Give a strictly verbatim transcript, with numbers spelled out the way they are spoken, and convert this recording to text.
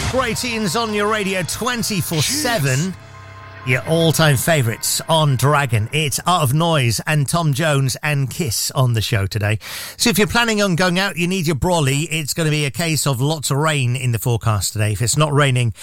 Great tunes on your radio twenty-four seven. Your all-time favourites on Dragon. It's Art of Noise and Tom Jones and Kiss on the show today. So if you're planning on going out, you need your brolly. It's going to be a case of lots of rain in the forecast today. If it's not raining,